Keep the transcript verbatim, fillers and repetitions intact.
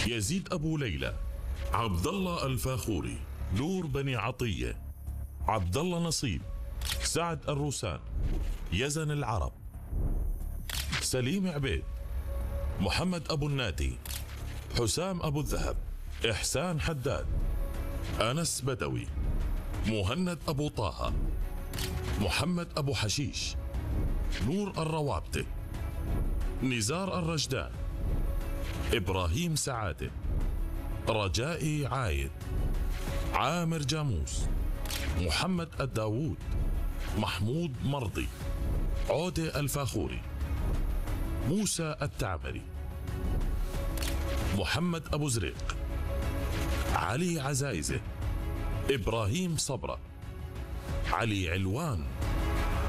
يزيد أبو ليلى، عبد الله الفاخوري، نور بني عطية، عبد الله نصيب، سعد الروسان، يزن العرب، سليم عبيد، محمد أبو الناتي، حسام أبو الذهب، إحسان حداد، أنس بدوي، مهند أبو طه، محمد أبو حشيش، نور الروابطة، نزار الرجدان، إبراهيم سعادة، رجائي عايد، عامر جاموس، محمد الداوود، محمود مرضي، عودة الفاخوري، موسى التعمري، محمد أبو زريق، علي عزايزة، إبراهيم صبرة، علي علوان،